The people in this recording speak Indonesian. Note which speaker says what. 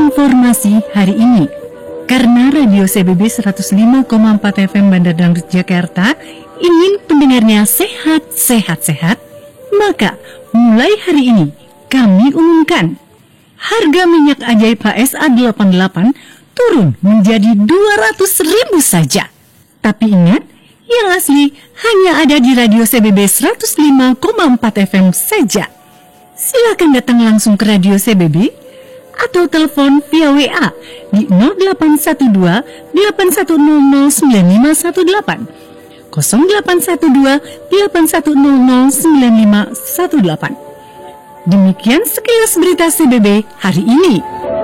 Speaker 1: informasi hari ini. Karena Radio CBB 105,4 FM Bandar Dangdut Jakarta ingin pendengarnya sehat, maka mulai hari ini kami umumkan harga minyak ajaib HSA 88 turun menjadi 200.000 saja. Tapi ingat, yang asli hanya ada di Radio CBB 105,4 FM saja. Silakan datang langsung ke Radio CBB atau telepon via WA di 0812 8100 9518 0812 8100 9518. Demikian sekilas berita CBB hari ini.